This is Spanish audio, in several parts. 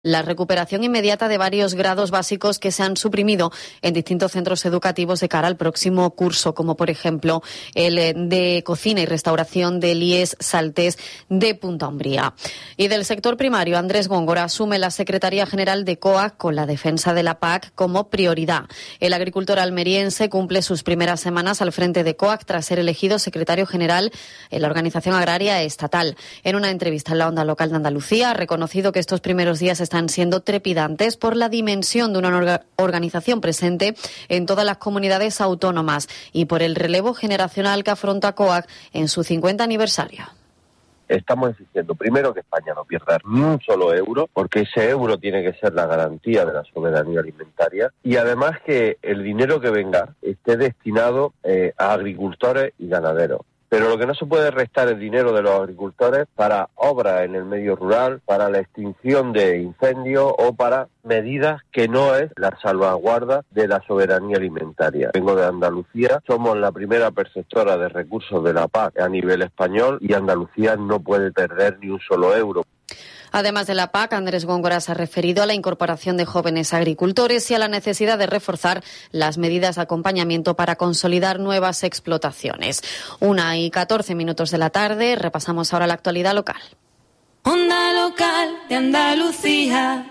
La recuperación inmediata de varios grados básicos que se han suprimido en distintos centros educativos de cara al próximo curso, como por ejemplo el de cocina y restauración del IES Saltés de Punta Umbría. Y del sector primario, Andrés Góngora asume la Secretaría General de COAG con la defensa de la PAC como prioridad. El agricultor almeriense cumple sus primeras semanas al frente de COAG tras ser elegido secretario general en la organización agraria estatal. En una entrevista en la Onda Local de Andalucía ha reconocido que estos primeros días están siendo trepidantes por la dimensión de una organización presente en todas las comunidades autónomas y por el relevo generacional que afronta COAG en su 50 aniversario. Estamos exigiendo primero que España no pierda ni un solo euro, porque ese euro tiene que ser la garantía de la soberanía alimentaria, y además que el dinero que venga esté destinado a agricultores y ganaderos. Pero lo que no se puede restar es dinero de los agricultores para obras en el medio rural, para la extinción de incendios o para medidas que no es la salvaguarda de la soberanía alimentaria. Vengo de Andalucía, somos la primera perceptora de recursos de la PAC a nivel español y Andalucía no puede perder ni un solo euro. Además de la PAC, Andrés Góngora se ha referido a la incorporación de jóvenes agricultores y a la necesidad de reforzar las medidas de acompañamiento para consolidar nuevas explotaciones. 1:14 de la tarde, repasamos ahora la actualidad local. Onda Local de Andalucía.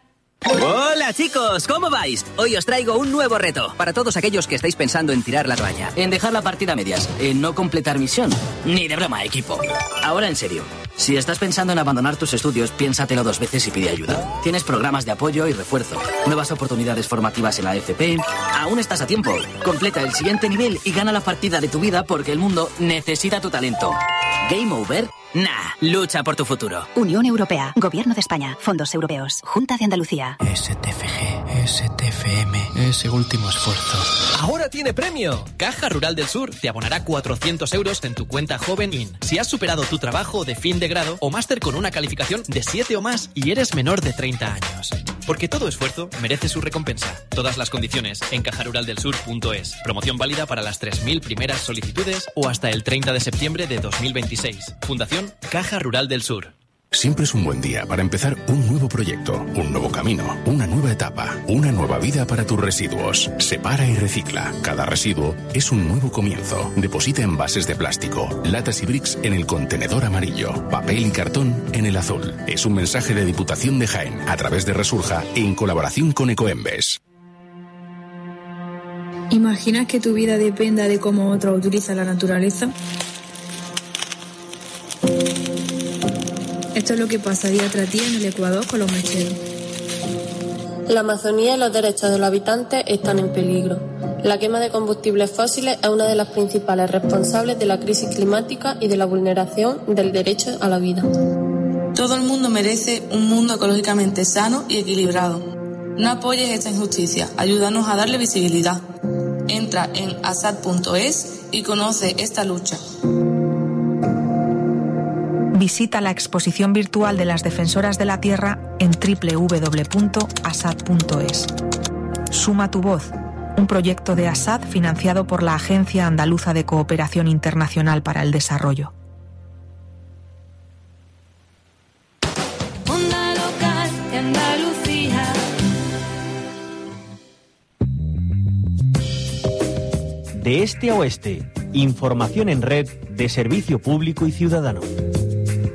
Hola chicos, ¿cómo vais? Hoy os traigo un nuevo reto para todos aquellos que estáis pensando en tirar la toalla, en dejar la partida a medias, en no completar misión. Ni de broma, equipo. Ahora en serio, si estás pensando en abandonar tus estudios, piénsatelo 2 veces y pide ayuda. Tienes programas de apoyo y refuerzo, nuevas oportunidades formativas en la FP. Aún estás a tiempo. Completa el siguiente nivel y gana la partida de tu vida porque el mundo necesita tu talento. ¿Game over? Nah, lucha por tu futuro. Unión Europea, Gobierno de España, Fondos Europeos, Junta de Andalucía. STFG, STFM, ese último esfuerzo. ¡Ahora tiene premio! Caja Rural del Sur te abonará 400 euros en tu cuenta Joven In. Si has superado tu trabajo de fin de grado o máster con una calificación de 7 o más y eres menor de 30 años. Porque todo esfuerzo merece su recompensa. Todas las condiciones en cajaruraldelsur.es. Promoción válida para las 3.000 primeras solicitudes o hasta el 30 de septiembre de 2026. Fundación Caja Rural del Sur. Siempre es un buen día para empezar un nuevo proyecto, un nuevo camino, una nueva etapa, una nueva vida para tus residuos. Separa y recicla. Cada residuo es un nuevo comienzo. Deposita envases de plástico, latas y bricks en el contenedor amarillo, papel y cartón en el azul. Es un mensaje de Diputación de Jaén a través de Resurja en colaboración con Ecoembes. ¿Imaginas que tu vida dependa de cómo otro utiliza la naturaleza? Esto es lo que pasa día tras día en el Ecuador con los mecheros. La Amazonía y los derechos de los habitantes están en peligro. La quema de combustibles fósiles es una de las principales responsables de la crisis climática y de la vulneración del derecho a la vida. Todo el mundo merece un mundo ecológicamente sano y equilibrado. No apoyes esta injusticia, ayúdanos a darle visibilidad. Entra en asad.es y conoce esta lucha. Visita la exposición virtual de las defensoras de la tierra en www.asad.es. Suma tu voz, un proyecto de ASAD financiado por la Agencia Andaluza de Cooperación Internacional para el Desarrollo. Onda Local de Andalucía. De este a oeste, información en red de servicio público y ciudadano.